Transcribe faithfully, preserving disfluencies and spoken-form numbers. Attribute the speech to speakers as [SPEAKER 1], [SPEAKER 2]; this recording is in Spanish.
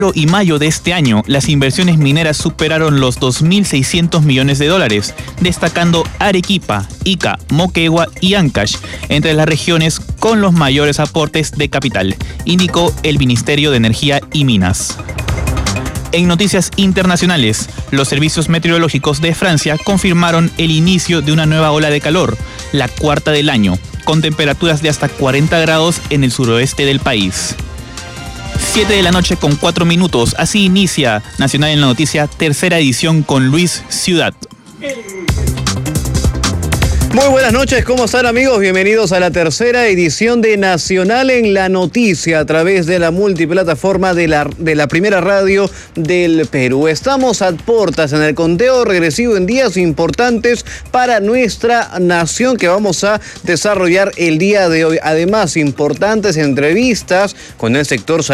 [SPEAKER 1] y mayo de este año, las inversiones mineras superaron los dos mil seiscientos millones de dólares, destacando Arequipa, Ica, Moquegua y Ancash, entre las regiones con los mayores aportes de capital, indicó el Ministerio de Energía y Minas. En noticias internacionales, los servicios meteorológicos de Francia confirmaron el inicio de una nueva ola de calor, la cuarta del año, con temperaturas de hasta cuarenta grados en el suroeste del país. siete de la noche con cuatro minutos, así inicia Nacional en la Noticia, tercera edición con Luis Ciudad.
[SPEAKER 2] Muy buenas noches, ¿cómo están amigos? Bienvenidos a la tercera edición de Nacional en la Noticia a través de la multiplataforma de la, de la primera radio del Perú. Estamos a puertas en el conteo regresivo en días importantes para nuestra nación que vamos a desarrollar el día de hoy. Además, importantes entrevistas con el sector